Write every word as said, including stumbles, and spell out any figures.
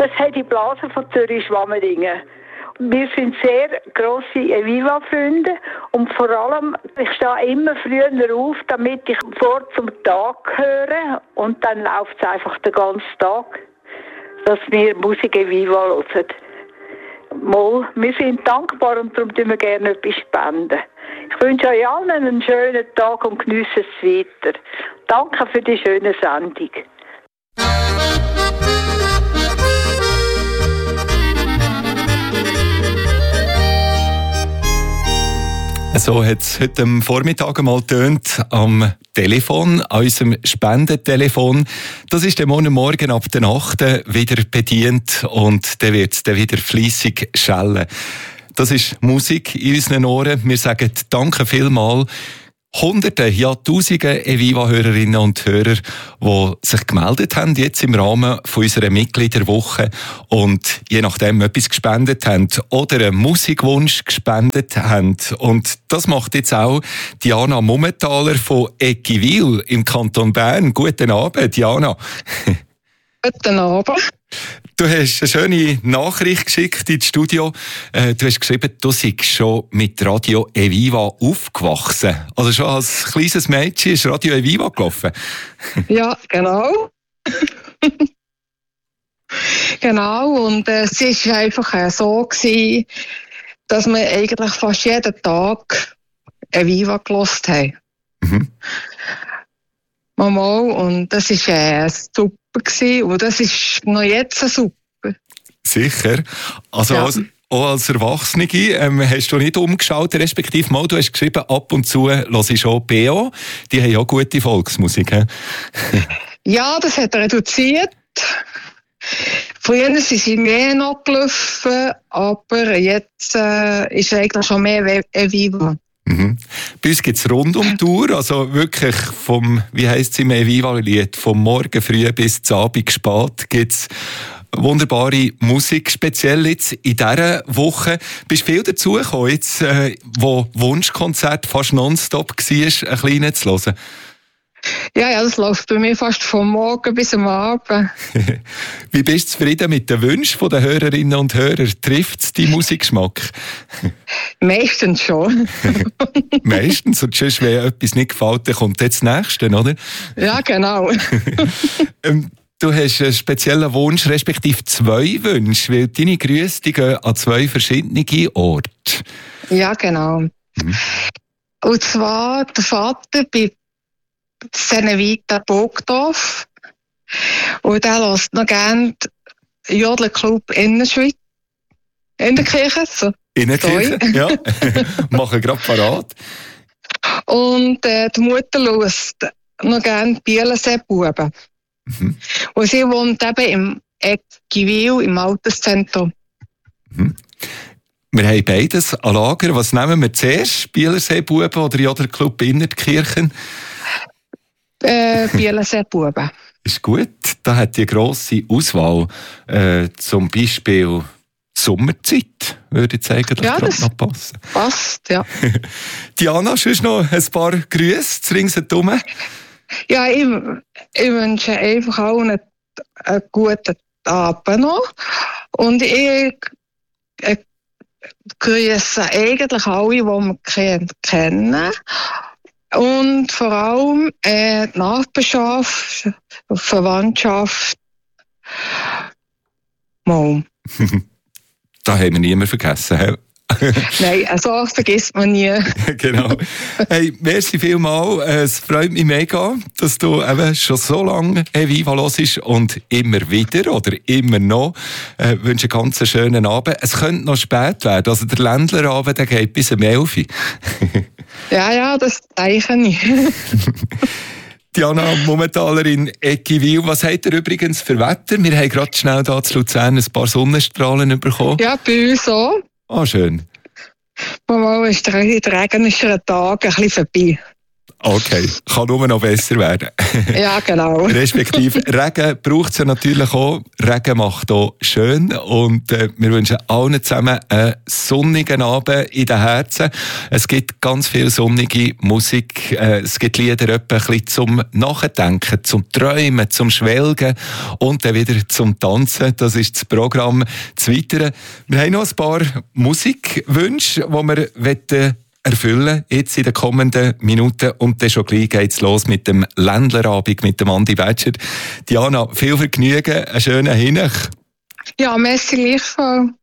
Das hat die Blase von Zürich-Schwammerdingen. Wir sind sehr grosse Eviva-Freunde und vor allem, ich stehe immer früher auf, damit ich vor zum Tag höre und dann läuft es einfach den ganzen Tag, dass wir Musik Eviva hören. Mal, wir sind dankbar und darum tun wir gerne etwas spenden. Ich wünsche euch allen einen schönen Tag und geniessen es weiter. Danke für die schöne Sendung. So hat es heute am Vormittag einmal getönt am Telefon, an unserem Spendentelefon. Das ist am Morgen ab der Nacht wieder bedient und dann wird es dann wieder fleissig schellen. Das ist Musik in unseren Ohren. Wir sagen danke vielmals. Hunderte, ja Tausende Eviva-Hörerinnen und Hörer, die sich gemeldet haben, jetzt im Rahmen von unserer Mitgliederwoche und je nachdem etwas gespendet haben oder einen Musikwunsch gespendet haben. Und das macht jetzt auch Diana Mummentaler von Eggiwil im Kanton Bern. Guten Abend, Diana. Guten Abend. Du hast eine schöne Nachricht geschickt ins Studio. Du hast geschrieben, du seist schon mit Radio Eviva aufgewachsen. Also schon als kleines Mädchen ist Radio Eviva gelaufen. Ja, genau. Genau, und äh, es war einfach äh, so gewesen, dass wir eigentlich fast jeden Tag Eviva gehört haben. Mhm. Mal, und das war äh, super gewesen, und das ist noch jetzt super. Sicher. Also ja. als, auch als Erwachsene ähm, hast du nicht umgeschaut, respektive mal, du hast geschrieben, ab und zu höre ich auch B O. Die haben ja auch gute Volksmusik. He? Ja, das hat reduziert. Früher sind sie mehr noch gelaufen, aber jetzt äh, ist eigentlich schon mehr Eviva. Mhm. Bei uns gibt es rund um die Tour, also wirklich vom, wie heisst es im Eviva-Lied, vom Morgen früh bis zum Abend spät gibt es wunderbare Musik, speziell jetzt in dieser Woche. Bist du viel dazugekommen, jetzt, äh, wo Wunschkonzert fast nonstop war, ein kleines zu hören? Ja, ja, das läuft bei mir fast vom Morgen bis am Abend. Wie bist du zufrieden mit den Wünschen der Hörerinnen und Hörer? Trifft es deinen Musikgeschmack? Meistens schon. Meistens? Und sonst, wenn etwas nicht gefällt, dann kommt jetzt das Nächste, oder? Ja, genau. ähm, du hast einen speziellen Wunsch, respektive zwei Wünsche, weil deine Grüße die gehen an zwei verschiedene Orte. Ja, genau. Mhm. Und zwar der Vater bei Sennewita Burgdorf. Und der lässt noch gerne Jodelclub Innerschweiz. In der Kirche. So. In der Kirche, ja. Machen gerade parat. Und äh, die Mutter lässt noch gerne Bielensee-Buben. Mhm. Und sie wohnt eben im Eggiwil, im Alterszentrum. Mhm. Wir haben beides an Lager. Was nehmen wir zuerst? Bielensee-Buben oder Jodelclub Innerkirchen? Äh, Bielensee-Buben. Ist gut. Da hat die grosse Auswahl. Äh, zum Beispiel Sommerzeit, würde ich sagen, das ja, gerade noch passen. Passt, ja. Diana, sonst noch ein paar Grüße zu ringsherum? Ja, ich, ich wünsche einfach allen einen guten Abend noch. Und ich äh, grüße eigentlich alle, die wir kennen. Und vor allem äh, die Nachbarschaft, die Verwandtschaft. Mal. Da haben wir niemanden vergessen. Nein, also vergisst man nie. Genau. Hey, merci vielmals. Es freut mich mega, dass du eben schon so lange Eviva hörst und immer wieder oder immer noch. Ich äh, wünsche einen ganz schönen Abend. Es könnte noch spät werden. Also der Ländlerabend, der geht bis um elf Uhr. Ja, ja, das denke ich. Diana Mummentaler in Eggiwil. Was habt ihr übrigens für Wetter? Wir haben gerade schnell hier zu Luzern ein paar Sonnenstrahlen bekommen. Ja, bei uns auch. Ah, schön. Mal ist der, der regenischen Tag ein bisschen vorbei. Okay, kann nur noch besser werden. Ja, genau. Respektive Regen braucht es ja natürlich auch. Regen macht auch schön und äh, wir wünschen allen zusammen einen sonnigen Abend in den Herzen. Es gibt ganz viel sonnige Musik. Äh, es gibt Lieder etwa ein bisschen zum Nachdenken, zum Träumen, zum Schwelgen und dann wieder zum Tanzen. Das ist das Programm. Das Weitere. Wir haben noch ein paar Musikwünsche, die wir wollen erfüllen, jetzt in den kommenden Minuten. Und dann schon gleich geht's los mit dem Ländlerabend mit dem Andi Betscher. Diana, viel Vergnügen, einen schönen Hinech. Ja, merci gleichfalls.